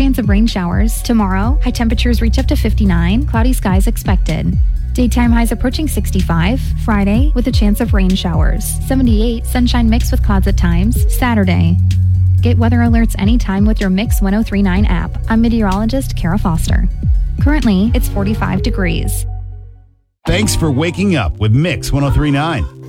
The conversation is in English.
chance of rain showers. Tomorrow, high temperatures reach up to 59, cloudy skies expected. Daytime highs approaching 65. Friday, with a chance of rain showers. 78, sunshine mixed with clouds at times. Saturday. Get weather alerts anytime with your Mix 1039 app. I'm meteorologist Kara Foster. Currently, it's 45 degrees. Thanks for waking up with Mix 1039.